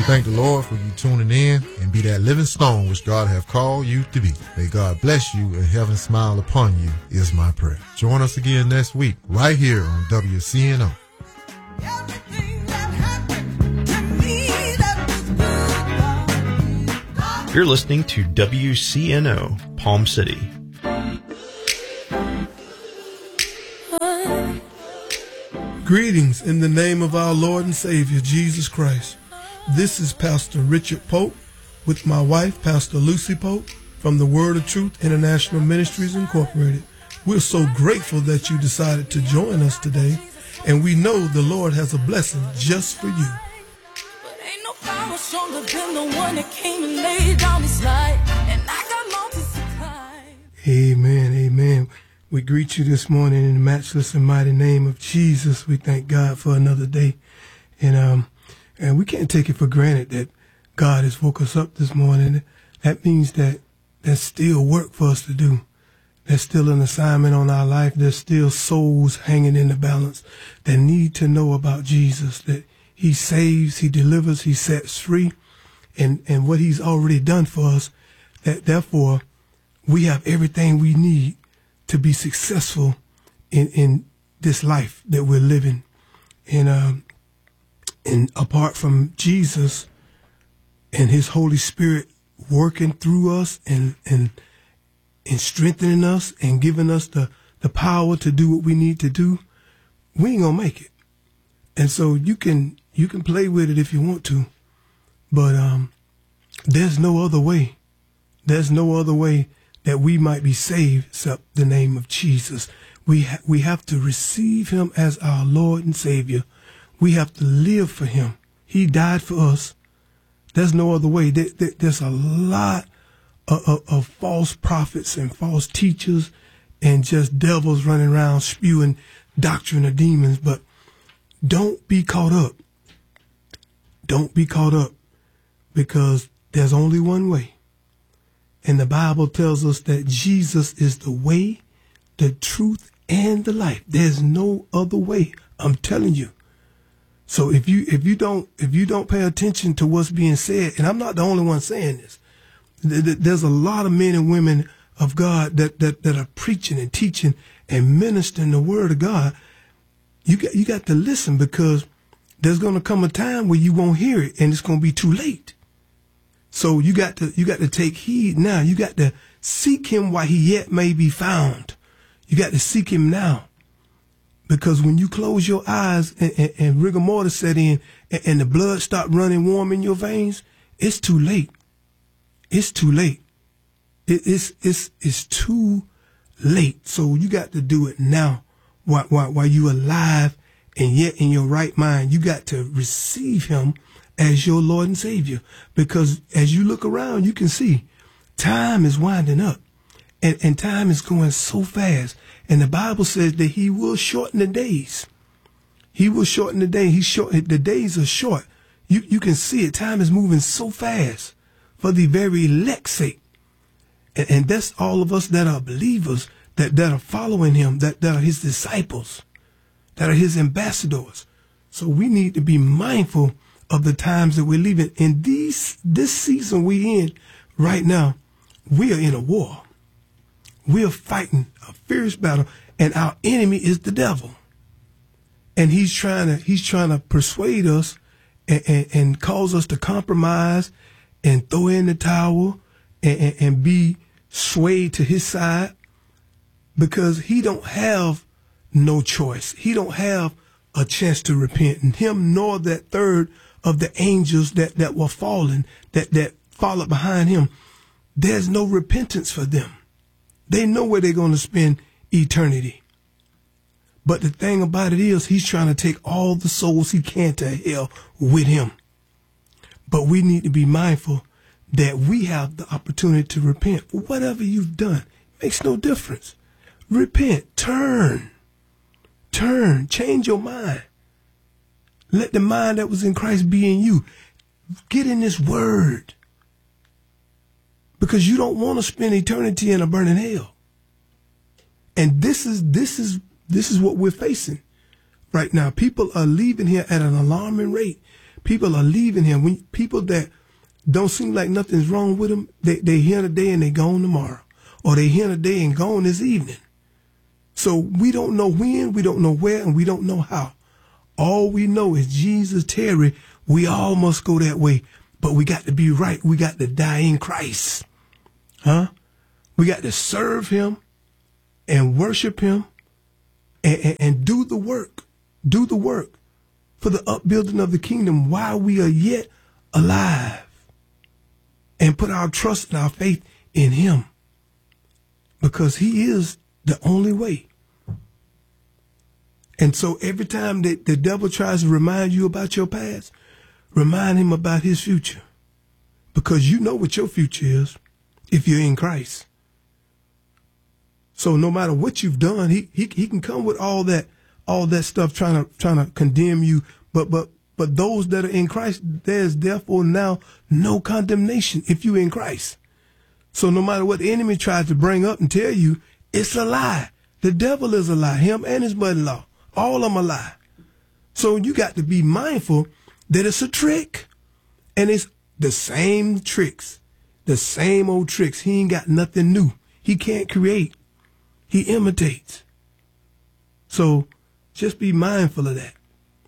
We thank the Lord for you tuning in and be that living stone which God have called you to be. May God bless you and heaven smile upon you is my prayer. Join us again next week right here on WCNO. You're listening to WCNO, Palm City. Greetings in the name of our Lord and Savior, Jesus Christ. This is Pastor Richard Pope with my wife, Pastor Lucy Pope, from the Word of Truth International Ministries Incorporated. We're so grateful that you decided to join us today, and we know the Lord has a blessing just for you. Stronger than the one that came and laid down his life, and I got more to supply. Amen, amen. We greet you this morning in the matchless and mighty name of Jesus. We thank God for another day, and we can't take it for granted that God has woke us up this morning. That means that there's still work for us to do. There's still an assignment on our life. There's still souls hanging in the balance that need to know about Jesus, that He saves, He delivers, He sets free, and what He's already done for us, that therefore we have everything we need to be successful in this life that we're living. And apart from Jesus and His Holy Spirit working through us and strengthening us and giving us the power to do what we need to do, we ain't gonna make it. And so you can play with it if you want to, but there's no other way. There's no other way that we might be saved except the name of Jesus. We have to receive Him as our Lord and Savior. We have to live for Him. He died for us. There's no other way. There's a lot of false prophets and false teachers and just devils running around spewing doctrine of demons, but don't be caught up. Don't be caught up, because there's only one way. And the Bible tells us that Jesus is the way, the truth, and the life. There's no other way. I'm telling you. So if you don't pay attention to what's being said, and I'm not the only one saying this, there's a lot of men and women of God that are preaching and teaching and ministering the word of God. You got to listen, because there's going to come a time where you won't hear it and it's going to be too late. So you got to take heed now. You got to seek Him while He yet may be found. You got to seek Him now, because when you close your eyes and rigor mortis set in and the blood start running warm in your veins, it's too late. It's too late. It's too late. So you got to do it now while you alive and yet in your right mind. You got to receive Him as your Lord and Savior, because as you look around, you can see time is winding up, and time is going so fast. And the Bible says that He will shorten the days. He will shorten the day. The days are short. You can see it. Time is moving so fast for the very elect's sake. And that's all of us that are believers, that are following Him, that are His disciples, that are His ambassadors. So we need to be mindful of the times that we're living in. This season we in right now, we are in a war. We are fighting a fierce battle, and our enemy is the devil. And he's trying to persuade us and cause us to compromise and throw in the towel and be swayed to his side, because he don't have no choice. He don't have a chance to repent. And him nor that third of the angels that were fallen, that followed behind him, there's no repentance for them. They know where they're going to spend eternity. But the thing about it is, he's trying to take all the souls he can to hell with him. But we need to be mindful that we have the opportunity to repent for whatever you've done. It makes no difference. Repent. Turn, change your mind. Let the mind that was in Christ be in you. Get in this word, because you don't want to spend eternity in a burning hell. And this is what we're facing right now. People are leaving here at an alarming rate People are leaving him. When people that don't seem like nothing's wrong with them, they here today and they gone tomorrow. Or they here today and gone this evening. So we don't know when, we don't know where, and we don't know how. All we know is Jesus tarry. We all must go that way. But we got to be right. We got to die in Christ. We got to serve him and worship him and do the work. Do the work for the upbuilding of the kingdom while we are yet alive. And put our trust and our faith in him. Because he is the only way. And so every time that the devil tries to remind you about your past, remind him about his future. Because you know what your future is if you're in Christ. So no matter what you've done, he can come with all that stuff trying to condemn you. But those that are in Christ, there's therefore now no condemnation if you're in Christ. So no matter what the enemy tries to bring up and tell you, it's a lie. The devil is a lie. Him and his mother-in-law. All of them a lie. So you got to be mindful that it's a trick. And it's the same tricks. The same old tricks. He ain't got nothing new. He can't create. He imitates. So just be mindful of that.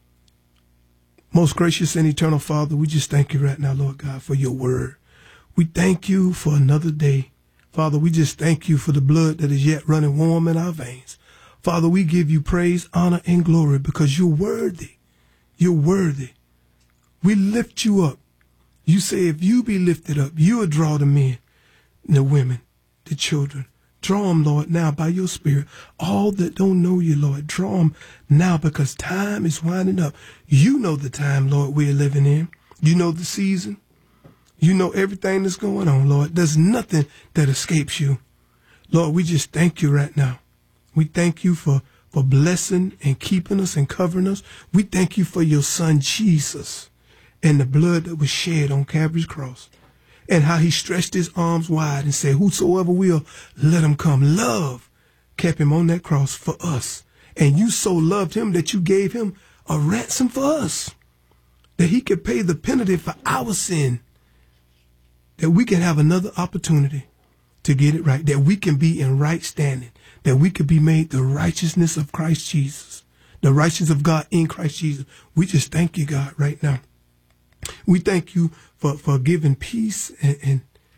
Most gracious and eternal Father, we just thank you right now, Lord God, for your word. We thank you for another day. Father, we just thank you for the blood that is yet running warm in our veins. Father, we give you praise, honor, and glory because you're worthy. You're worthy. We lift you up. You say if you be lifted up, you will draw the men, the women, the children. Draw them, Lord, now by your spirit. All that don't know you, Lord, draw them now because time is winding up. You know the time, Lord, we're living in. You know the season. You know everything that's going on, Lord. There's nothing that escapes you. Lord, we just thank you right now. We thank you for blessing and keeping us and covering us. We thank you for your son, Jesus, and the blood that was shed on Calvary's cross and how he stretched his arms wide and said, whosoever will, let him come. Love kept him on that cross for us. And you so loved him that you gave him a ransom for us, that he could pay the penalty for our sin, that we can have another opportunity to get it right, that we can be in right standing, that we could be made the righteousness of Christ Jesus, the righteousness of God in Christ Jesus. We just thank you, God, right now. We thank you for giving peace and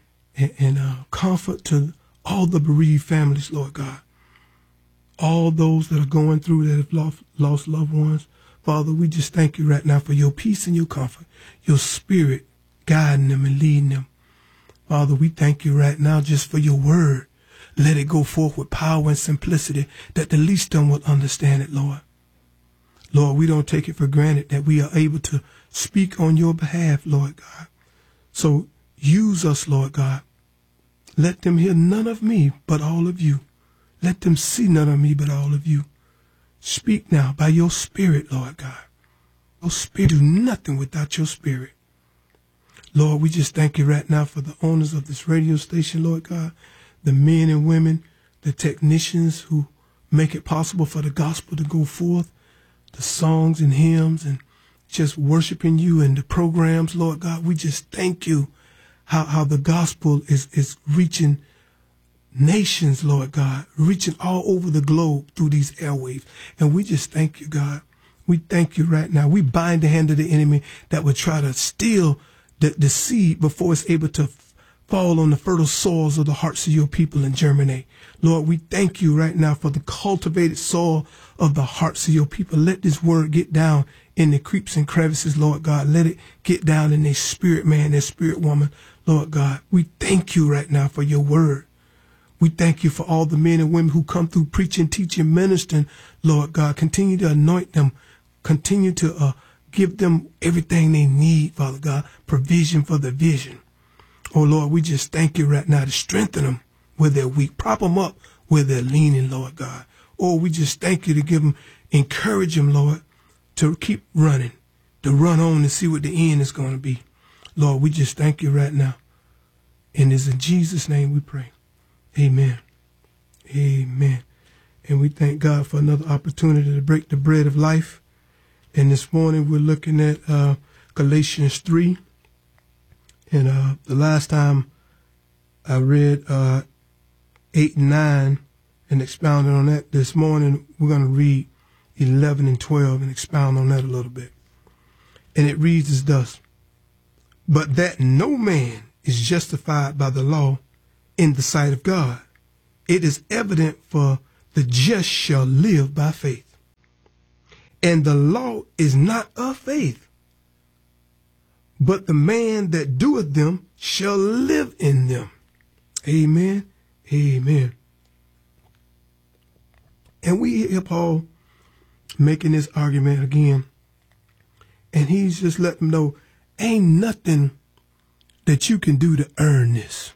comfort to all the bereaved families, Lord God. All those that are going through that have lost loved ones. Father, we just thank you right now for your peace and your comfort, your spirit guiding them and leading them. Father, we thank you right now just for your word. Let it go forth with power and simplicity that the least of them will understand it, Lord. Lord, we don't take it for granted that we are able to speak on your behalf, Lord God. So use us, Lord God. Let them hear none of me, but all of you. Let them see none of me, but all of you. Speak now by your spirit, Lord God. Your spirit, do nothing without your spirit. Lord, we just thank you right now for the owners of this radio station, Lord God, the men and women, the technicians who make it possible for the gospel to go forth, the songs and hymns and just worshiping you and the programs, Lord God. We just thank you how the gospel is reaching nations, Lord God, reaching all over the globe through these airwaves. And we just thank you, God. We thank you right now. We bind the hand of the enemy that would try to steal the seed before it's able to fall on the fertile soils of the hearts of your people and germinate. Lord, we thank you right now for the cultivated soil of the hearts of your people. Let this word get down in the creeps and crevices, Lord God. Let it get down in their spirit man, their spirit woman, Lord God. We thank you right now for your word. We thank you for all the men and women who come through preaching, teaching, ministering, Lord God. Continue to anoint them. Continue to give them everything they need, Father God. Provision for the vision. Oh, Lord, we just thank you right now to strengthen them where they're weak. Prop them up where they're leaning, Lord God. Oh, we just thank you to give them, encourage them, Lord, to keep running, to run on and see what the end is going to be. Lord, we just thank you right now. And it's in Jesus' name we pray. Amen. Amen. And we thank God for another opportunity to break the bread of life. And this morning we're looking at Galatians 3. And the last time I read 8 and 9 and expounded on that. This morning we're going to read 11 and 12 and expound on that a little bit. And it reads as thus: But that no man is justified by the law in the sight of God, it is evident, for the just shall live by faith. And the law is not of faith, but the man that doeth them shall live in them. Amen. Amen. And we hear Paul making this argument again. And he's just letting them know, ain't nothing that you can do to earn this.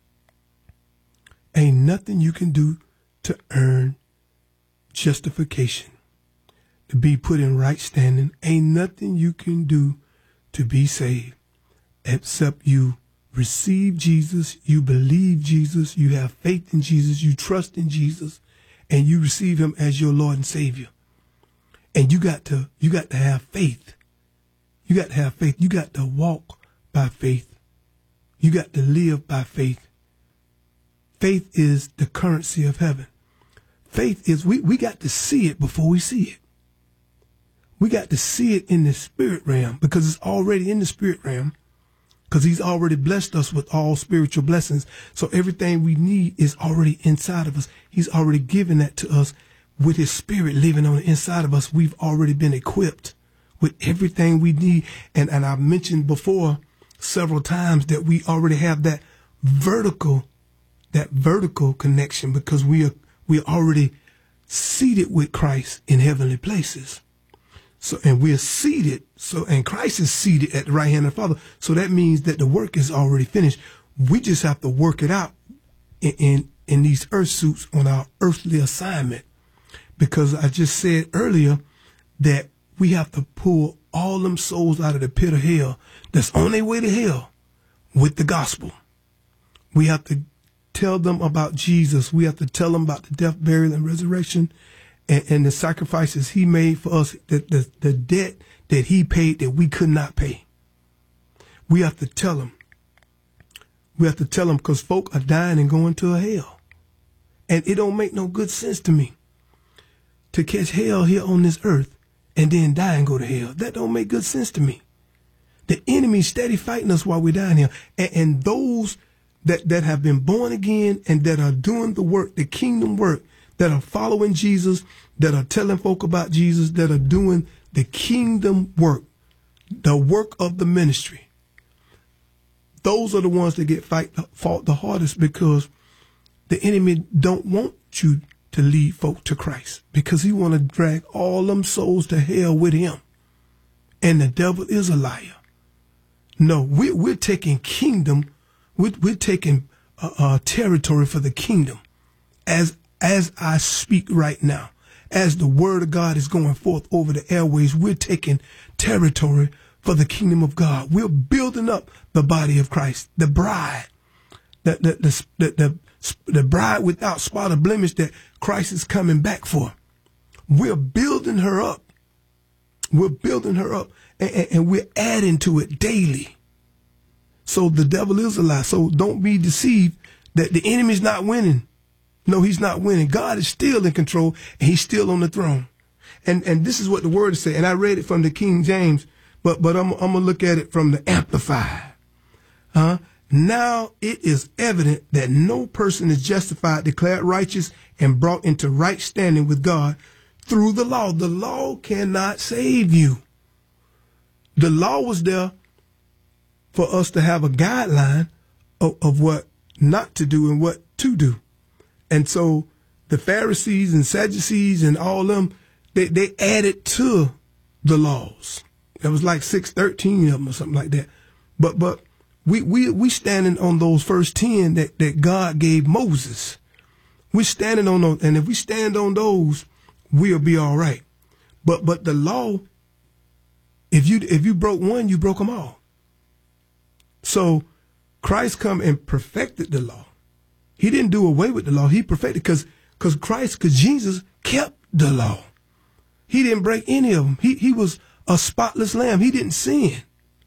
Ain't nothing you can do to earn justification, to be put in right standing. Ain't nothing you can do to be saved, except you receive Jesus, you believe Jesus, you have faith in Jesus, you trust in Jesus, and you receive him as your Lord and Savior. And you got to have faith. You got to have faith. You got to walk by faith. You got to live by faith. Faith is the currency of heaven. Faith is, we got to see it before we see it. We got to see it in the spirit realm, because it's already in the spirit realm, because he's already blessed us with all spiritual blessings. So everything we need is already inside of us. He's already given that to us with his spirit living on the inside of us. We've already been equipped with everything we need. And I've mentioned before several times that we already have that vertical connection, because we are already seated with Christ in heavenly places. So, and we're seated. So, and Christ is seated at the right hand of the Father. So that means that the work is already finished. We just have to work it out in these earth suits on our earthly assignment. Because I just said earlier that we have to pull all them souls out of the pit of hell that's on their way to hell with the gospel. We have to tell them about Jesus. We have to tell them about the death, burial, and resurrection, and the sacrifices he made for us, the debt that he paid that we could not pay. We have to tell them. We have to tell them, because folk are dying and going to a hell. And it don't make no good sense to me to catch hell here on this earth and then die and go to hell. That don't make good sense to me. The enemy's steady fighting us while we're dying here. And those that have been born again and that are doing the work, the kingdom work, that are following Jesus, that are telling folk about Jesus, that are doing the kingdom work, the work of the ministry. Those are the ones that get fought the hardest, because the enemy don't want you to lead folk to Christ, because he want to drag all them souls to hell with him. And the devil is a liar. No, we're taking kingdom. We're taking territory for the kingdom as I speak right now. As the word of God is going forth over the airways, we're taking territory for the kingdom of God. We're building up the body of Christ, the bride, the bride without spot or blemish that Christ is coming back for. We're building her up. We're building her up, and we're adding to it daily. So the devil is a lie. So don't be deceived that the enemy's not winning. No, he's not winning. God is still in control, and he's still on the throne. And this is what the word is saying. And I read it from the King James, but I'm going to look at it from the Amplified. Now it is evident that no person is justified, declared righteous, and brought into right standing with God through the law. The law cannot save you. The law was there for us to have a guideline of what not to do and what to do. And so the Pharisees and Sadducees and all them, they added to the laws. There was like 613 of them or something like that. But we standing on those first 10 that God gave Moses. We're standing on those, and if we stand on those, we'll be all right. But the law, if you broke one, you broke them all. So Christ come and perfected the law. He didn't do away with the law. He perfected, because Jesus kept the law. He didn't break any of them. He was a spotless lamb. He didn't sin.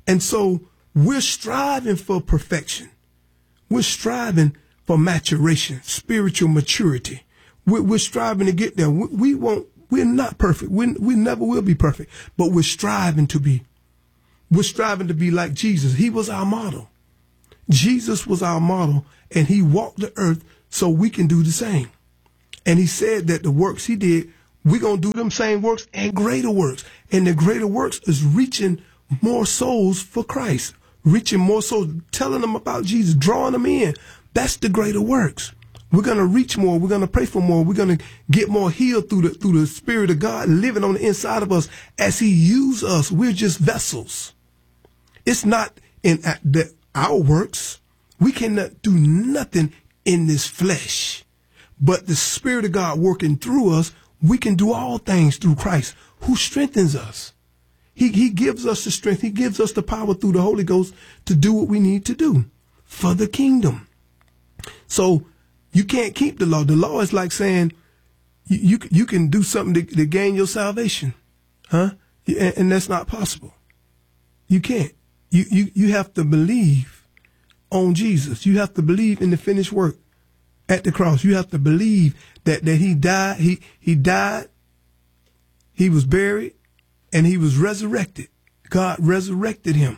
And so we're striving for perfection. We're striving for maturation, spiritual maturity. We're striving to get there. We're not perfect. We never will be perfect, but we're striving to be. We're striving to be like Jesus. He was our model. Jesus was our model, and he walked the earth so we can do the same. And he said that the works he did, we're going to do them same works and greater works. And the greater works is reaching more souls for Christ, reaching more souls, telling them about Jesus, drawing them in. That's the greater works. We're going to reach more. We're going to pray for more. We're going to get more healed through the Spirit of God living on the inside of us as he uses us. We're just vessels. It's not in our works. We cannot do nothing in this flesh. But the Spirit of God working through us, we can do all things through Christ who strengthens us. He gives us the strength. He gives us the power through the Holy Ghost to do what we need to do for the kingdom. So you can't keep the law. The law is like saying you can do something to gain your salvation, huh? And that's not possible. You can't. You have to believe on Jesus. You have to believe in the finished work at the cross. You have to believe that he died. He died. He was buried, and he was resurrected. God resurrected him,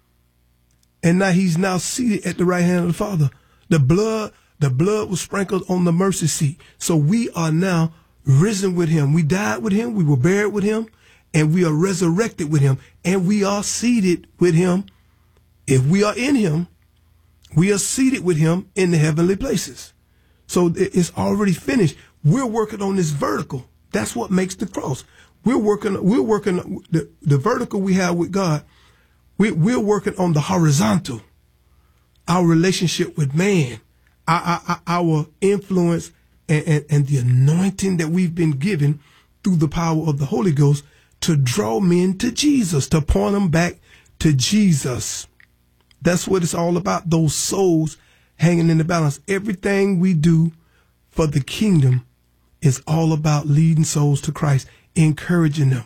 and now he's now seated at the right hand of the Father. The blood was sprinkled on the mercy seat. So we are now risen with him. We died with him. We were buried with him, and we are resurrected with him, and we are seated with him. If we are in him, we are seated with him in the heavenly places. So it's already finished. We're working on this vertical. That's what makes the cross. We're working the vertical we have with God. We're working on the horizontal, our relationship with man, our influence and the anointing that we've been given through the power of the Holy Ghost to draw men to Jesus, to point them back to Jesus. That's what it's all about, those souls hanging in the balance. Everything we do for the kingdom is all about leading souls to Christ, encouraging them.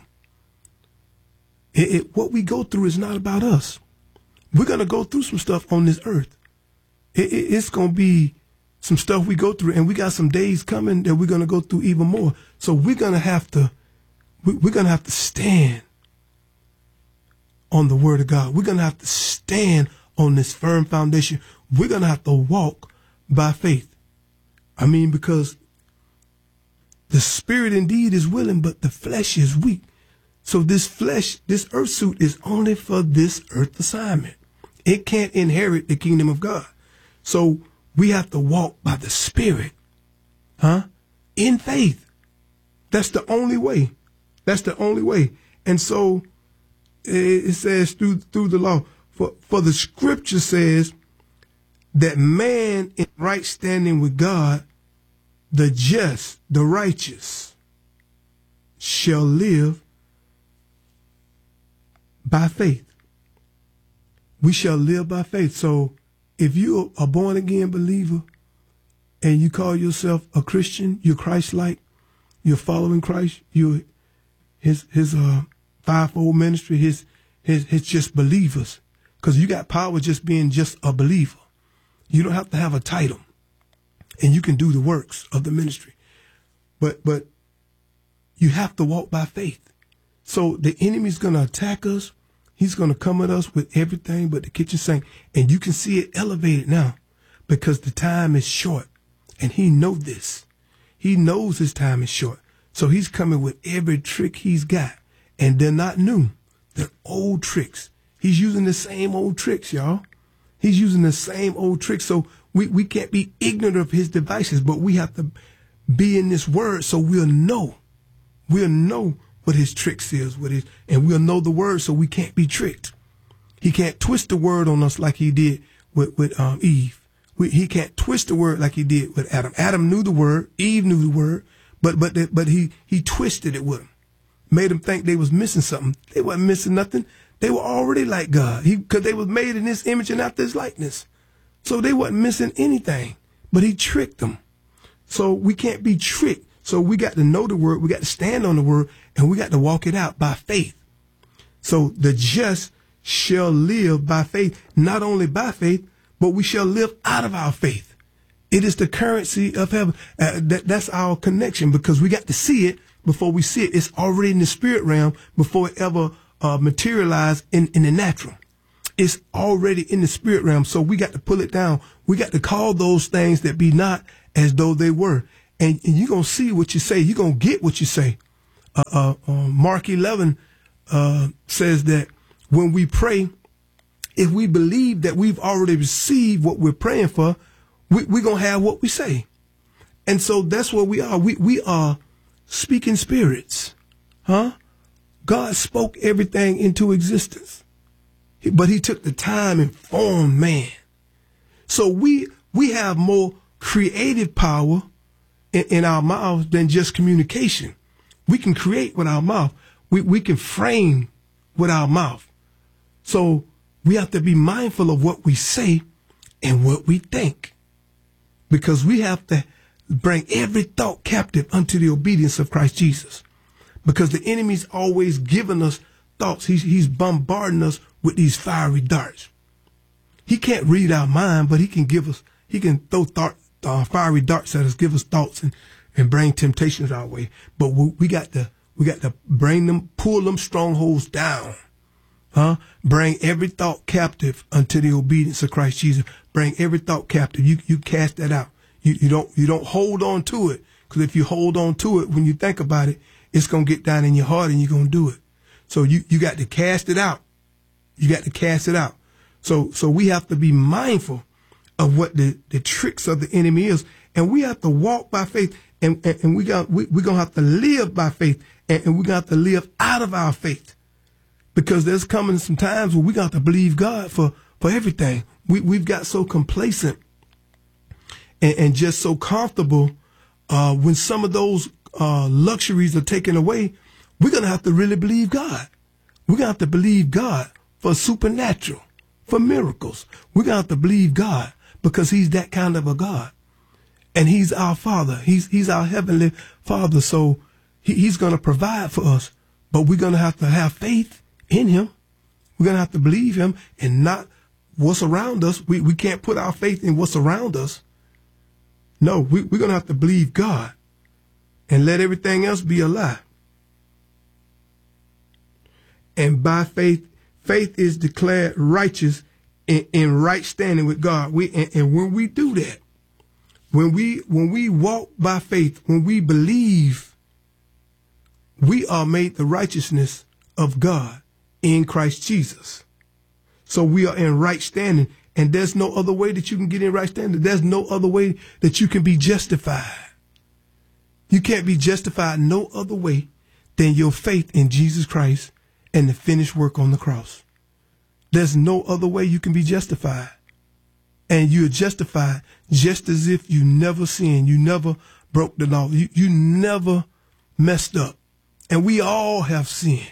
What we go through is not about us. We're going to go through some stuff on this earth. It's going to be some stuff we go through, and we got some days coming that we're going to go through even more. So we're going to have to stand on the word of God. We're going to have to stand on this firm foundation. We're going to have to walk by faith. I mean, because the spirit indeed is willing, but the flesh is weak. So this earth suit is only for this earth assignment. It can't inherit the kingdom of God. So we have to walk by the Spirit, in faith. That's the only way. That's the only way. And so it says through the law, for the scripture says that man in right standing with God, the just, the righteous, shall live by faith. We shall live by faith. So if you're a born again believer and you call yourself a Christian, you're Christ-like, you're following Christ, you're his fivefold ministry, his just believers. Because you got power just being just a believer. You don't have to have a title, and you can do the works of the ministry. But you have to walk by faith. So the enemy's going to attack us. He's going to come at us with everything but the kitchen sink. And you can see it elevated now because the time is short. And he knows this. He knows his time is short. So he's coming with every trick he's got. And they're not new. They're old tricks. He's using the same old tricks, y'all. He's using the same old tricks. So we can't be ignorant of his devices, but we have to be in this word so we'll know. We'll know what his tricks is, and we'll know the word so we can't be tricked. He can't twist the word on us like he did with Eve. He can't twist the word like he did with Adam. Adam knew the word, Eve knew the word, but he twisted it with them. Made them think they was missing something. They wasn't missing nothing. They were already like God. Because they was made in his image and after his likeness. So they wasn't missing anything. But he tricked them. So we can't be tricked. So we got to know the word, we got to stand on the word, and we got to walk it out by faith. So the just shall live by faith, not only by faith, but we shall live out of our faith. It is the currency of heaven. That's our connection, because we got to see it before we see it. It's already in the spirit realm before it ever materialized in the natural. It's already in the spirit realm. So we got to pull it down. We got to call those things that be not as though they were. And you're going to see what you say. You're going to get what you say. Mark 11 says that when we pray, if we believe that we've already received what we're praying for, we're going to have what we say. And so that's where we are. We are speaking spirits. God spoke everything into existence, but he took the time and formed man. So we have more creative power in our mouths than just communication. We can create with our mouth. We can frame with our mouth. So we have to be mindful of what we say and what we think, because we have to bring every thought captive unto the obedience of Christ Jesus, because the enemy's always giving us thoughts. He's bombarding us with these fiery darts. He can't read our mind, but he can throw fiery darts at us, give us thoughts and bring temptations our way. But we got to bring them, pull them strongholds down. Bring every thought captive unto the obedience of Christ Jesus. Bring every thought captive. You cast that out. You don't hold on to it, because if you hold on to it, when you think about it, it's going to get down in your heart and you're going to do it. So you got to cast it out. You got to cast it out. So we have to be mindful of what the tricks of the enemy is, and we have to walk by faith, and we're going to have to live by faith, and we're going to have to live out of our faith, because there's coming some times where we got to believe God for everything. We've got so complacent and just so comfortable. When some of those luxuries are taken away, we're going to have to really believe God. We're going to have to believe God for supernatural, for miracles. We're going to have to believe God, because he's that kind of a God. And he's our Father. He's our heavenly Father. So he's going to provide for us, but we're going to have faith in him. We're going to have to believe him and not what's around us. We can't put our faith in what's around us. No, we're going to have to believe God and let everything else be a lie. And by faith is declared righteous in right standing with God. And when we do that, when we walk by faith, when we believe, we are made the righteousness of God in Christ Jesus. So we are in right standing, and there's no other way that you can get in right standing. There's no other way that you can be justified. You can't be justified no other way than your faith in Jesus Christ and the finished work on the cross. There's no other way you can be justified. And you're justified just as if you never sinned. You never broke the law. You never messed up. And we all have sinned.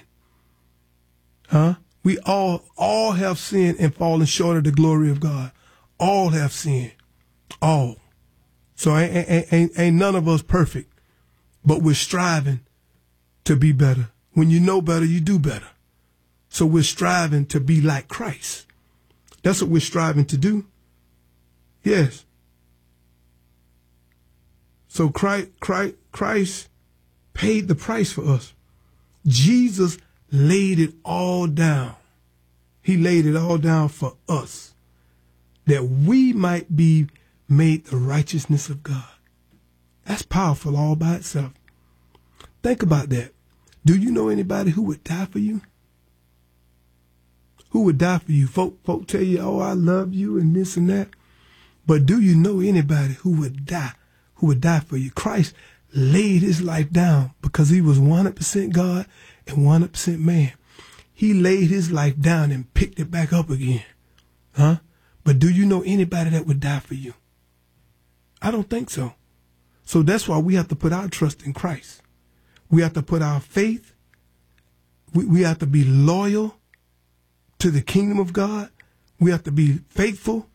We all have sinned and fallen short of the glory of God. All have sinned. All. So ain't none of us perfect, but we're striving to be better. When you know better, you do better. So we're striving to be like Christ. That's what we're striving to do. Yes. So Christ paid the price for us. Jesus laid it all down. He laid it all down for us, that we might be made the righteousness of God. That's powerful all by itself. Think about that. Do you know anybody who would die for you? Who would die for you? Folk tell you, oh, I love you and this and that. But do you know anybody who would die for you? Christ laid his life down because he was 100% God and 100% man. He laid his life down and picked it back up again. But do you know anybody that would die for you? I don't think so. So that's why we have to put our trust in Christ. We have to put our faith. We have to be loyal to the kingdom of God. We have to be faithful.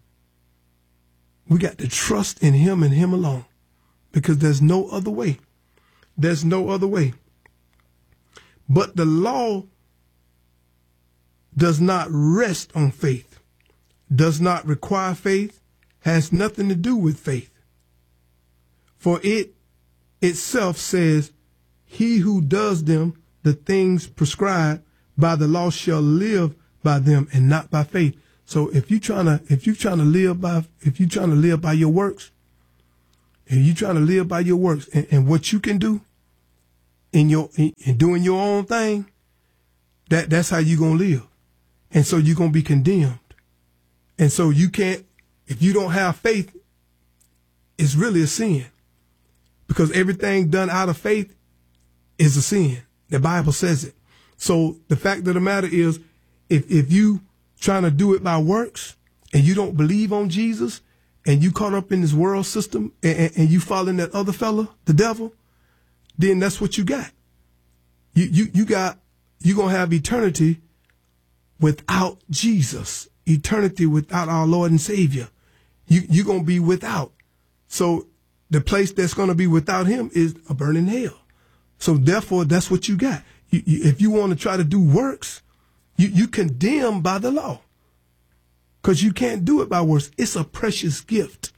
We got to trust in him and him alone, because there's no other way. There's no other way. But the law does not rest on faith, does not require faith, has nothing to do with faith. For it itself says, he who does them, the things prescribed by the law, shall live by them and not by faith. So if you're trying to live by your works, and you're trying to live by your works and what you can do in doing your own thing, that's how you're going to live. And so you're going to be condemned. And so you can't, if you don't have faith, it's really a sin. Because everything done out of faith is a sin. The Bible says it. So the fact of the matter is, if you trying to do it by works and you don't believe on Jesus and you caught up in this world system and you following that other fella, the devil, then that's what you got. You're going to have eternity without Jesus, eternity without our Lord and Savior. You're going to be without. So the place that's going to be without him is a burning hell. So therefore, that's what you got. If you want to try to do works, you condemn by the law, because you can't do it by works. It's a precious gift.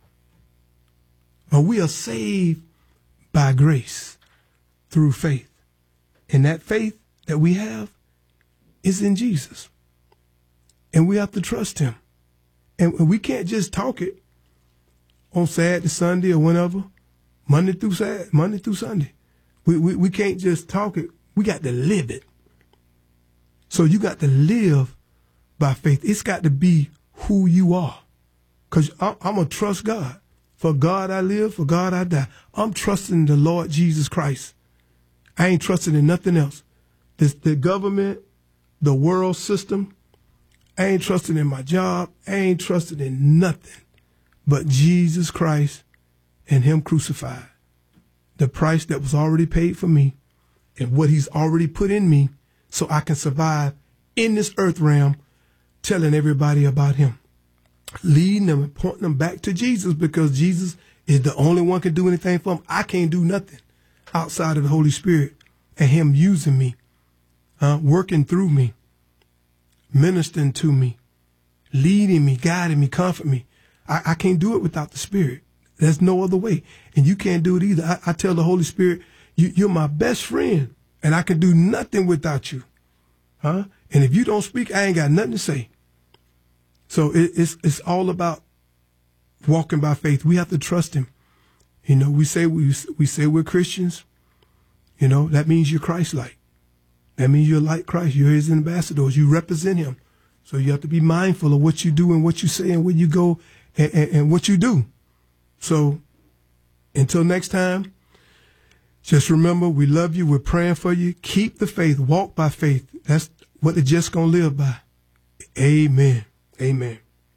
But we are saved by grace through faith. And that faith that we have is in Jesus. And we have to trust him. And we can't just talk it on Saturday, Sunday, or whenever, Monday through Sunday. We can't just talk it. We got to live it. So you got to live by faith. It's got to be who you are. Because I'm going to trust God. For God I live, for God I die. I'm trusting the Lord Jesus Christ. I ain't trusting in nothing else. The government, the world system, I ain't trusting in my job. I ain't trusting in nothing but Jesus Christ and him crucified. The price that was already paid for me and what he's already put in me so I can survive in this earth realm, telling everybody about him, leading them and pointing them back to Jesus, because Jesus is the only one can do anything for them. I can't do nothing outside of the Holy Spirit and him using me, working through me, ministering to me, leading me, guiding me, comforting me. I can't do it without the Spirit. There's no other way. And you can't do it either. I tell the Holy Spirit, you're my best friend, and I can do nothing without you. And if you don't speak, I ain't got nothing to say. So it's all about walking by faith. We have to trust him. You know, we say we're Christians. You know, that means you're Christ-like. That means you're like Christ. You're his ambassadors. You represent him. So you have to be mindful of what you do and what you say and where you go and what you do. So until next time, just remember, we love you. We're praying for you. Keep the faith. Walk by faith. That's what they're just going to live by. Amen. Amen.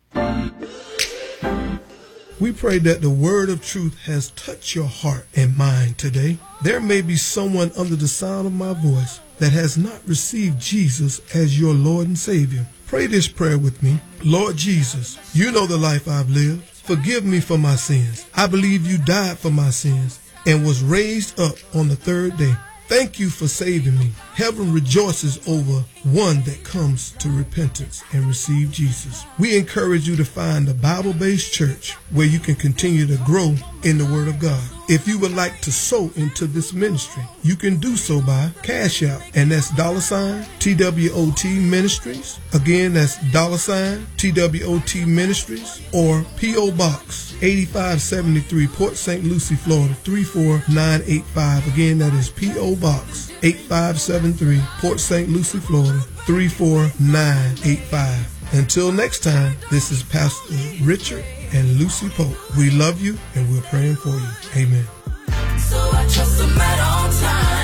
We pray that the word of truth has touched your heart and mind today. There may be someone under the sound of my voice that has not received Jesus as your Lord and Savior. Pray this prayer with me. Lord Jesus, you know the life I've lived. Forgive me for my sins. I believe you died for my sins and was raised up on the third day. Thank you for saving me. Heaven rejoices over one that comes to repentance and receive Jesus. We encourage you to find a Bible-based church where you can continue to grow in the Word of God. If you would like to sow into this ministry, you can do so by Cash App, and that's $TWOT Ministries. Again, that's $TWOT Ministries, or P.O. Box 8573, Port St. Lucie, Florida 34985. Again, that is P.O. Box 8573, Port St. Lucie, Florida 34985. Until next time, this is Pastor Richard and Lucy Pope. We love you and we're praying for you. Amen. So I trust him at all times.